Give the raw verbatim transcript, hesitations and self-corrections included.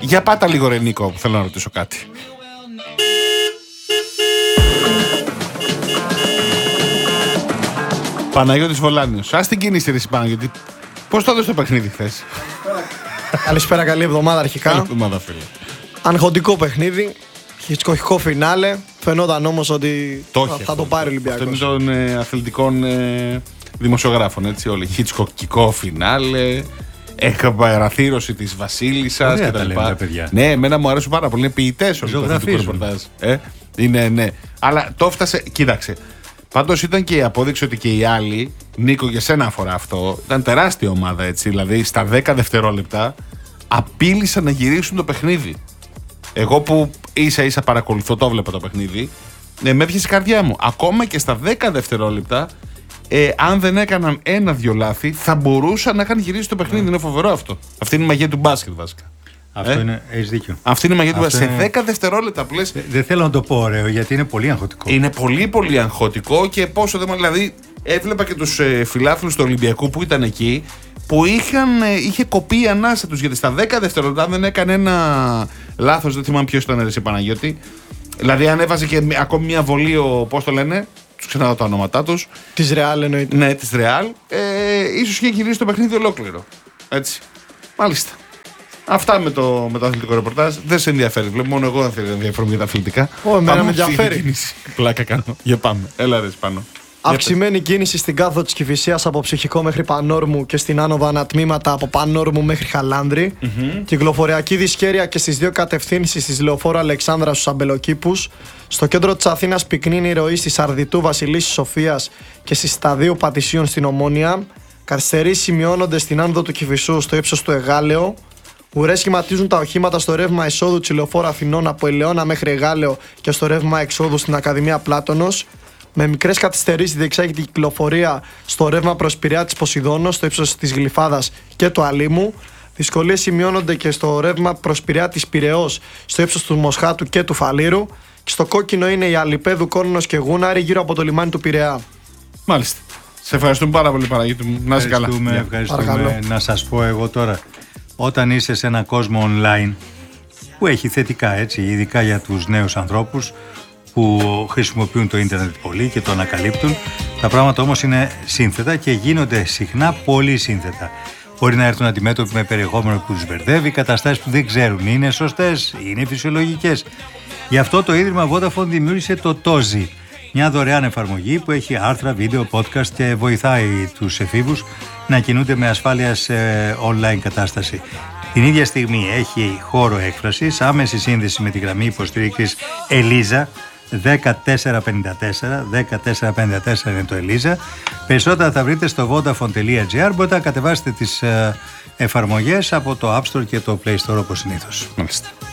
Για πάτα λίγο ρε Νίκο, που θέλω να ρωτήσω κάτι. Παναγιώτης Βολάνιος. Ας την κίνηση ρε Παναγιώτη. Πώς το έδωσε το παιχνίδι χθες? Καλησπέρα, καλή εβδομάδα αρχικά. Καλή εβδομάδα φίλε. Αγχωτικό παιχνίδι, χιτσκοκικό φινάλε. Φαινόταν όμως ότι το θα, θα το πάρει ο Ολυμπιακός. Αυτό είναι των ε, αθλητικών ε, δημοσιογράφων, έτσι όλοι. Χιτσκοκικό φινάλε, εκπαραθύρωση της Βασίλισσας κτλ. Ναι, εμένα μου αρέσουν πάρα πολύ. Είναι ποιητές όλοι το αθλητικό ρεπορτάζ. Ε, είναι, ναι. Αλλά το έφτασε, κοίταξε. Πάντως ήταν και η απόδειξη ότι και οι άλλοι, Νίκο, για σένα αφορά αυτό, ήταν τεράστια ομάδα, έτσι. Δηλαδή στα δέκα δευτερόλεπτα απείλησαν να γυρίσουν το παιχνίδι. Εγώ που ίσα ίσα παρακολουθώ, το βλέπω το παιχνίδι, ε, με έπιασε η καρδιά μου. Ακόμα και στα δέκα δευτερόλεπτα, ε, αν δεν έκαναν ένα-δυο λάθη, θα μπορούσαν να είχαν γυρίσει το παιχνίδι. Mm. Είναι φοβερό αυτό. Αυτή είναι η μαγεία του μπάσκετ, βασικά. Αυτό ε? είναι, έχεις δίκιο. Αυτή είναι η μαγεία του μπάσκετ. Είναι... Σε δέκα δευτερόλεπτα που λες. Δεν δε θέλω να το πω ωραίο, γιατί είναι πολύ αγχωτικό. Είναι πολύ πολύ αγχωτικό και πόσο δεν. Δηλαδή, έβλεπα και τους ε, φιλάθλους του Ολυμπιακού που ήταν εκεί, που είχαν, ε, είχε κοπεί η ανάσα τους. Γιατί στα δέκα δευτερόλεπτα δεν έκανε ένα λάθος. Δεν θυμάμαι ποιος ήταν, ρε Παναγιώτη. Δηλαδή, αν έβαζε και ακόμη μια βολή, πώς το λένε. Τους ξαναδώ τα ονόματά τους. Της Ρεάλ εννοείται. Ναι, της Ρεάλ. Ε, ίσως είχε γυρίσει το παιχνίδι ολόκληρο. Έτσι. Μάλιστα. Αυτά με το, με το αθλητικό ρεπορτάζ. Δεν σε ενδιαφέρει. Βλέπω μόνο εγώ θα ενδιαφέρομαι για τα αθλητικά. Ω, εμένα με ενδιαφέρει. Πλάκα κάνω. Για πάμε. Έλα ρε πάνω. Αυξημένη κίνηση στην κάθοδο της Κηφισίας από Ψυχικό μέχρι Πανόρμου και στην άνοδο ανατμήματα από Πανόρμου μέχρι Χαλάνδρη. Mm-hmm. Κυκλοφοριακή δυσχέρεια και στις δύο κατευθύνσεις της Λεωφόρου Αλεξάνδρα στους Αμπελοκήπους. Στο κέντρο της Αθήνας πυκνή η ροή στη Σαρδιτού Βασιλίσσης Σοφίας και στη Σταδίου Πατησίων στην Ομόνια. Καθυστερήσεις σημειώνονται στην άνοδο του Κηφισού στο ύψος του Εγάλεο. Ουρές σχηματίζουν τα οχήματα στο ρεύμα εισόδου της Λεωφόρου Αθηνών από Ελαιώνα μέχρι Εγάλεο και στο ρεύμα εξόδου στην Ακαδημία Πλάτωνος. Με μικρές καθυστερήσεις διεξάγεται η κυκλοφορία στο ρεύμα προς Πειραιά της Ποσειδώνος, στο ύψος της Γλυφάδας και του Αλήμου. Δυσκολίες σημειώνονται και στο ρεύμα προς Πειραιά της Πειραιώς, στο ύψος του Μοσχάτου και του Φαλήρου. Και στο κόκκινο είναι η Αλιπέδου, Κόρνος και Γούναρη γύρω από το λιμάνι του Πειραιά. Μάλιστα. Σε ευχαριστούμε πάρα πολύ, Παναγιώτη μου. Να είσαι καλά. Ευχαριστούμε, ευχαριστούμε. Να σας πω εγώ τώρα, όταν είσαι σε ένα κόσμο online που έχει θετικά, έτσι, ειδικά για τους νέους ανθρώπους που χρησιμοποιούν το ίντερνετ πολύ και το ανακαλύπτουν, τα πράγματα όμως είναι σύνθετα και γίνονται συχνά πολύ σύνθετα. Μπορεί να έρθουν αντιμέτωποι με περιεχόμενο που τους μπερδεύει, καταστάσεις που δεν ξέρουν είναι σωστές, είναι φυσιολογικές. Γι' αυτό το Ίδρυμα Vodafone δημιούργησε το Tozi, μια δωρεάν εφαρμογή που έχει άρθρα, βίντεο, podcast και βοηθάει τους εφήβους να κινούνται με ασφάλεια σε online κατάσταση. Την ίδια στιγμή έχει χώρο έκφρασης, άμεση σύνδεση με τη γραμμή υποστήριξης Ελίζα δέκα τέσσερα πενήντα τέσσερα, δέκα τέσσερα πενήντα τέσσερα είναι το Ελίζα. Περισσότερα θα βρείτε στο vodafone τελεία gr. Μπορείτε να κατεβάσετε τις εφαρμογές από το App Store και το Play Store όπως συνήθως. Μάλιστα.